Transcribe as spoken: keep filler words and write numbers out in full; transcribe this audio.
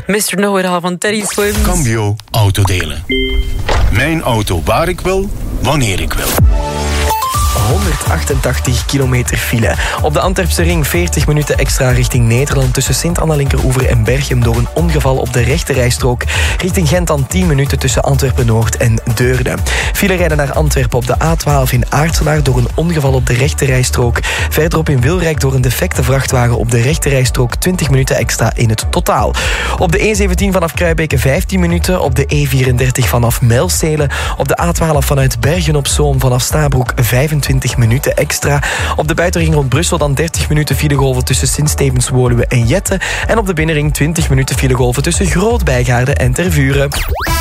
mister Know-it-all van Teddy Swims. Cambio Autodelen. Mijn auto waar ik wil, wanneer ik wil. honderdachtentachtig kilometer file. Op de Antwerpse ring veertig minuten extra richting Nederland tussen Sint-Anna-Linkeroever en Berchem door een ongeval op de rechterrijstrook. Richting Gent dan tien minuten tussen Antwerpen-Noord en Deurne. File rijden naar Antwerpen op de A twaalf in Aartselaar door een ongeval op de rechterrijstrook. Verderop in Wilrijk door een defecte vrachtwagen op de rechterrijstrook twintig minuten extra in het totaal. Op de E zeventien vanaf Kruibeke vijftien minuten. Op de E vierendertig vanaf Mijlstelen. Op de A twaalf vanuit Bergen op Zoom vanaf Stabroek vijfentwintig minuten extra. Op de buitenring rond Brussel dan dertig minuten filegolven tussen Sint-Stevens, Woluwe en Jette. En op de binnenring twintig minuten filegolven tussen Groot-Bijgaarden en Tervuren.